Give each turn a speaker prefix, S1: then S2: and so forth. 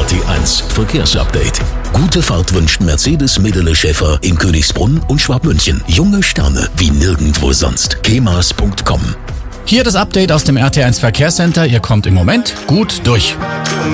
S1: RT1 Verkehrsupdate. Gute Fahrt wünscht Mercedes Medele Schäfer in Königsbrunn und Schwabmünchen. Junge Sterne wie nirgendwo sonst. kemas.com.
S2: Hier das Update aus dem RT1 Verkehrscenter. Ihr kommt im Moment gut durch.